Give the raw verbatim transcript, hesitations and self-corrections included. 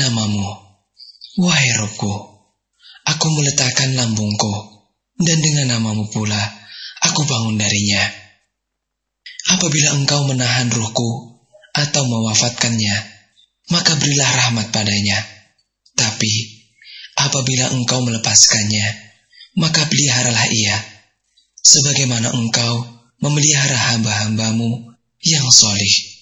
namamu, wahai Robku. Aku meletakkan lambungku, dan dengan namamu pula aku bangun darinya. Apabila engkau menahan ruhku atau mewafatkannya, maka berilah rahmat padanya. Tapi apabila engkau melepaskannya, maka peliharalah ia, sebagaimana engkau memelihara hamba-hambamu yang solih.